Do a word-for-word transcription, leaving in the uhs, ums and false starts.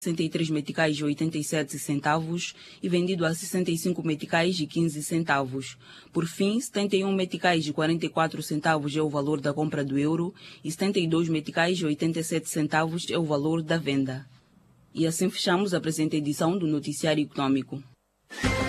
sessenta e três meticais e oitenta e sete centavos e vendido a sessenta e cinco meticais e quinze centavos. Por fim, setenta e um meticais e quarenta e quatro centavos é o valor da compra do euro e setenta e dois meticais e oitenta e sete centavos é o valor da venda. E assim fechamos a presente edição do Noticiário Econômico.